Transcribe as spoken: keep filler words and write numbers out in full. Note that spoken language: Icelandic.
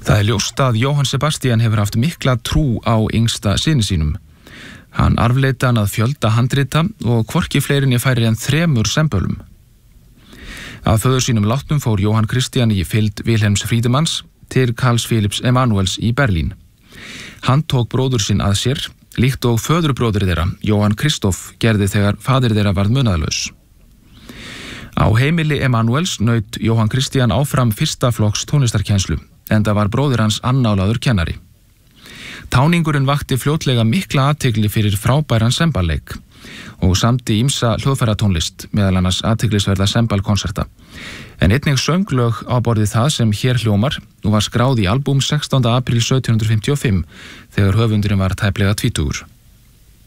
Það er ljóst að Jóhann Sebastian hefur haft mikla trú á yngsta syni sínum. Hann arfleiddi hann að fjölda handrita og hvorki fleirinni færi en þremur sembölum. Að föður sínum látnum fór Jóhann Christian í fylgd Vilhelms Friedemanns til Karls Philipps Emanuels í Berlín. Hann tók bróður sinn að sér, líkt og föðurbróðir þeirra, Jóhann Kristoff, gerði þegar faðir þeirra varð munaðlaus. Á heimili Emanuels naut Jóhann Christian áfram fyrsta flokks tónlistarkennslu, enda var bróðir hans annálaður kennari. Táningurinn vakti fljótlega mikla athygli fyrir frábæran semballeik og samdi ýmsa hljóðfæratónlist, meðal annars athyglisverða sembalkonserta. En einnig sönglög á borðið það sem hér hljómar og var skráð í albúm sextánda apríl sautján hundruð fimmtíu og fimm þegar höfundurinn var tæplega tvítugur.